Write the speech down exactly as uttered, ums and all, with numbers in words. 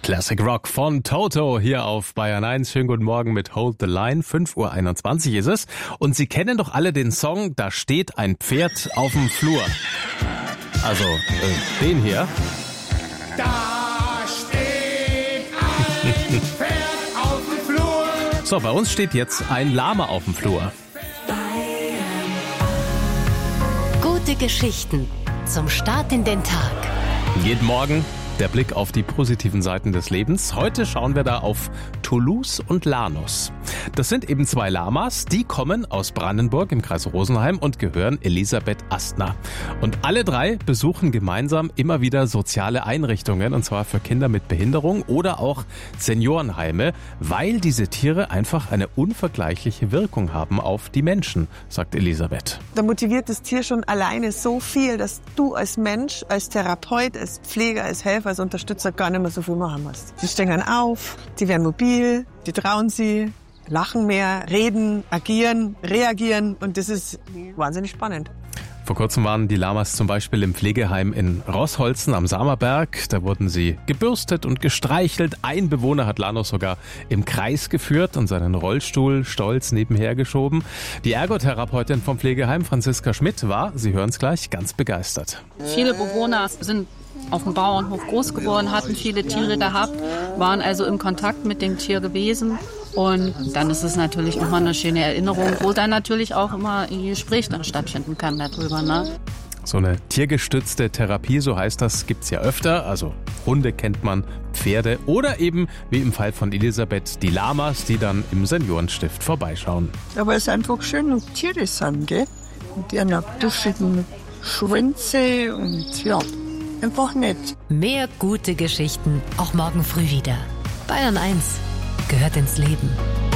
Classic Rock von Toto hier auf Bayern eins. Schönen guten Morgen mit Hold the Line. fünf Uhr einundzwanzig ist es. Und Sie kennen doch alle den Song Da steht ein Pferd auf dem Flur. Also, äh, den hier. Da steht ein Pferd auf dem Flur. So, bei uns steht jetzt ein Lama auf dem Flur. Gute Geschichten zum Start in den Tag. Jeden Morgen der Blick auf die positiven Seiten des Lebens. Heute schauen wir da auf Toulouse und Lanus. Das sind eben zwei Lamas, die kommen aus Brandenburg im Kreis Rosenheim und gehören Elisabeth Astner. Und alle drei besuchen gemeinsam immer wieder soziale Einrichtungen, und zwar für Kinder mit Behinderung oder auch Seniorenheime, weil diese Tiere einfach eine unvergleichliche Wirkung haben auf die Menschen, sagt Elisabeth. Da motiviert das Tier schon alleine so viel, dass du als Mensch, als Therapeut, als Pfleger, als Helfer, als Unterstützer gar nicht mehr so viel machen musst. Sie stehen dann auf, die werden mobil, die trauen sie, lachen mehr, reden, agieren, reagieren und das ist wahnsinnig spannend. Vor kurzem waren die Lamas zum Beispiel im Pflegeheim in Roßholzen am Samerberg. Da wurden sie gebürstet und gestreichelt. Ein Bewohner hat Lanus sogar im Kreis geführt und seinen Rollstuhl stolz nebenher geschoben. Die Ergotherapeutin vom Pflegeheim, Franziska Schmidt, war, Sie hören es gleich, ganz begeistert. Viele Bewohner sind auf dem Bauernhof groß geworden, hatten viele Tiere gehabt, waren also im Kontakt mit dem Tier gewesen. Und dann ist es natürlich nochmal eine schöne Erinnerung, wo dann natürlich auch immer ein Gespräch dann stattfinden kann darüber, ne? So eine tiergestützte Therapie, so heißt das, gibt's ja öfter. Also Hunde kennt man, Pferde oder eben, wie im Fall von Elisabeth, die Lamas, die dann im Seniorenstift vorbeischauen. Aber es ist einfach schön, und Tiere sind, gell? Und die haben duftigen Schwänze und ja, einfach nett. Mehr gute Geschichten auch morgen früh wieder. Bayern eins gehört ins Leben.